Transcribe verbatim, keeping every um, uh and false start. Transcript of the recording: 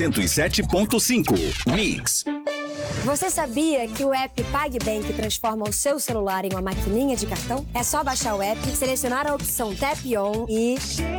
cento e sete ponto cinco. Mix. Você sabia que o app PagBank transforma o seu celular em uma maquininha de cartão? É só baixar o app, selecionar a opção Tap On e